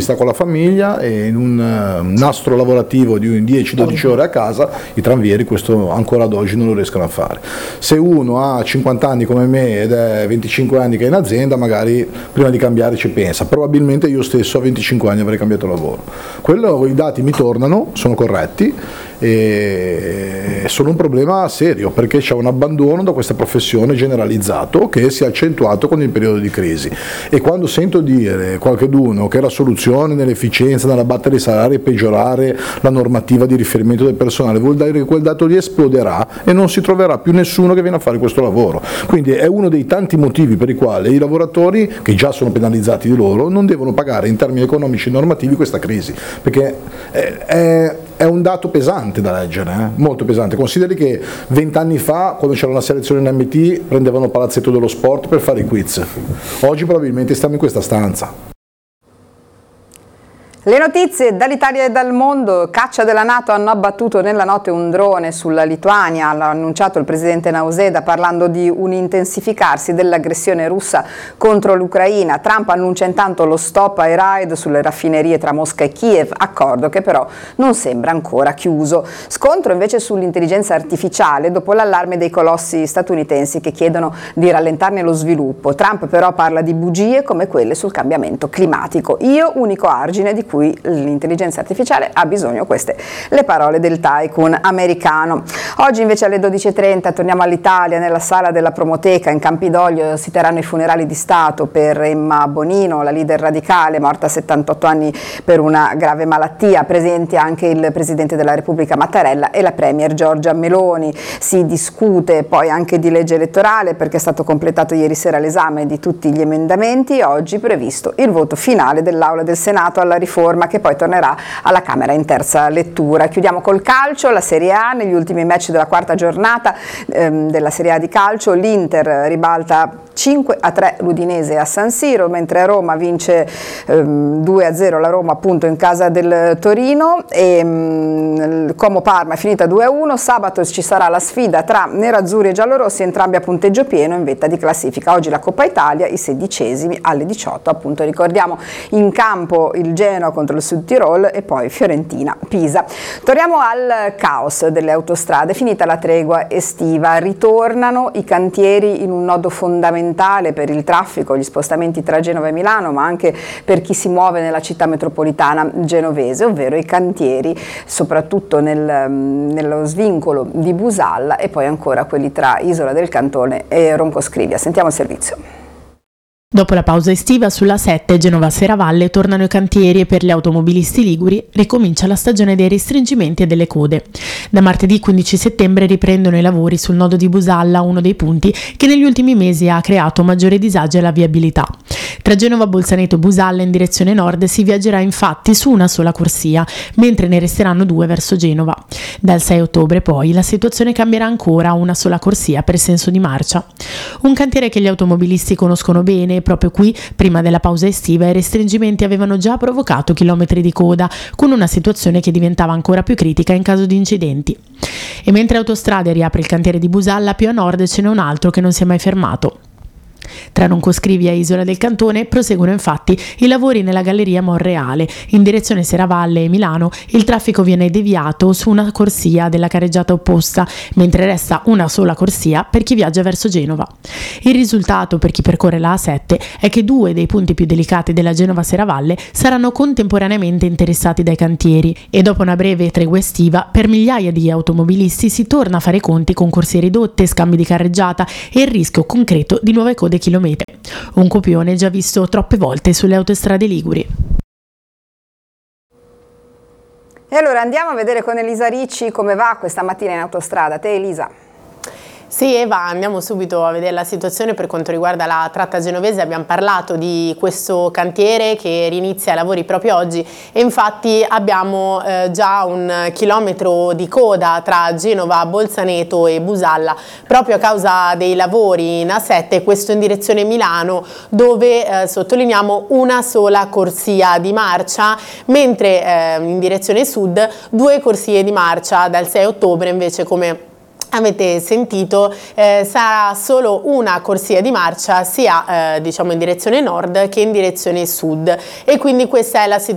sta con la famiglia e in un nastro lavorativo di 10-12 ore a casa, i tranvieri questo ancora ad oggi non lo riescono a fare. Se uno ha 50 anni come me ed è 25 anni che è in azienda, magari prima di cambiare ci pensa. Probabilmente io stesso a 25 anni avrei cambiato lavoro. I dati mi tornano, sono corretti, e sono un problema serio perché c'è un abbandono da questa professione generalizzato che si è accentuato con il periodo di crisi. E quando sento dire qualcuno che la soluzione nell'efficienza, nell'abbattere i salari è peggiorare la normativa di riferimento del personale, vuol dire che quel dato lì esploderà e non si troverà più nessuno che viene a fare questo lavoro. Quindi è uno dei tanti motivi per i quali i lavoratori, che già sono penalizzati di loro, non devono pagare in termini economici e normativi questa crisi, perché è un dato pesante da leggere, molto pesante. Consideri che 20 anni fa, quando c'era una selezione in MT, prendevano Palazzetto dello Sport per fare i quiz. Oggi probabilmente stiamo in questa stanza. Le notizie dall'Italia e dal mondo. Caccia della NATO, hanno abbattuto nella notte un drone sulla Lituania, l'ha annunciato il presidente Nauseda parlando di un intensificarsi dell'aggressione russa contro l'Ucraina. Trump annuncia intanto lo stop ai raid sulle raffinerie tra Mosca e Kiev, accordo che però non sembra ancora chiuso. Scontro invece sull'intelligenza artificiale dopo l'allarme dei colossi statunitensi che chiedono di rallentarne lo sviluppo. Trump però parla di bugie come quelle sul cambiamento climatico. Io, unico argine di cui l'intelligenza artificiale ha bisogno, queste le parole del tycoon americano. Oggi invece alle 12:30 torniamo all'Italia, nella sala della Promoteca in Campidoglio si terranno i funerali di Stato per Emma Bonino, la leader radicale morta a 78 anni per una grave malattia. Presenti anche il Presidente della Repubblica Mattarella e la Premier Giorgia Meloni. Si discute poi anche di legge elettorale perché è stato completato ieri sera l'esame di tutti gli emendamenti. Oggi previsto il voto finale dell'Aula del Senato alla riforma che poi tornerà alla Camera in terza lettura. Chiudiamo col calcio, la Serie A. Negli ultimi match della quarta giornata della Serie A di calcio, l'Inter ribalta 5-3 l'Udinese a San Siro, mentre a Roma vince 2-0 la Roma appunto in casa del Torino, e Como Parma è finita 2-1. Sabato ci sarà la sfida tra nerazzurri e giallorossi, entrambi a punteggio pieno in vetta di classifica. Oggi la Coppa Italia, i 16esimi alle 18, appunto ricordiamo in campo il Genoa contro il Sud Tirol e poi Fiorentina-Pisa. Torniamo al caos delle autostrade. Finita la tregua estiva, ritornano i cantieri in un nodo fondamentale per il traffico, gli spostamenti tra Genova e Milano, ma anche per chi si muove nella città metropolitana genovese, ovvero i cantieri soprattutto nello svincolo di Busalla e poi ancora quelli tra Isola del Cantone e Roncoscrivia. Sentiamo il servizio. Dopo la pausa estiva, sulla 7 Genova-Serravalle tornano i cantieri e per gli automobilisti liguri ricomincia la stagione dei restringimenti e delle code. Da martedì 15 settembre riprendono i lavori sul nodo di Busalla, uno dei punti che negli ultimi mesi ha creato maggiore disagio alla viabilità. Tra Genova, Bolzaneto e Busalla in direzione nord si viaggerà infatti su una sola corsia, mentre ne resteranno due verso Genova. Dal 6 ottobre poi la situazione cambierà ancora a una sola corsia per senso di marcia. Un cantiere che gli automobilisti conoscono bene. Proprio qui, prima della pausa estiva, i restringimenti avevano già provocato chilometri di coda, con una situazione che diventava ancora più critica in caso di incidenti. E mentre Autostrade riapre il cantiere di Busalla, più a nord ce n'è un altro che non si è mai fermato. Tra Roncoscrivia e Isola del Cantone proseguono infatti i lavori nella galleria Monreale. In direzione Serravalle e Milano il traffico viene deviato su una corsia della carreggiata opposta, mentre resta una sola corsia per chi viaggia verso Genova. Il risultato per chi percorre la A7 è che due dei punti più delicati della Genova-Serravalle saranno contemporaneamente interessati dai cantieri e dopo una breve tregua estiva per migliaia di automobilisti si torna a fare i conti con corsie ridotte, scambi di carreggiata e il rischio concreto di nuove code chilometriche. Un copione già visto troppe volte sulle autostrade liguri. E allora andiamo a vedere con Elisa Ricci come va questa mattina in autostrada. Te Elisa. Sì Eva, andiamo subito a vedere la situazione per quanto riguarda la tratta genovese. Abbiamo parlato di questo cantiere che rinizia i lavori proprio oggi e infatti abbiamo già un chilometro di coda tra Genova, Bolzaneto e Busalla proprio a causa dei lavori in A7, questo in direzione Milano dove sottolineiamo una sola corsia di marcia, mentre in direzione sud due corsie di marcia. Dal 6 ottobre invece, come avete sentito, sarà solo una corsia di marcia sia diciamo in direzione nord che in direzione sud, e quindi questa è la situazione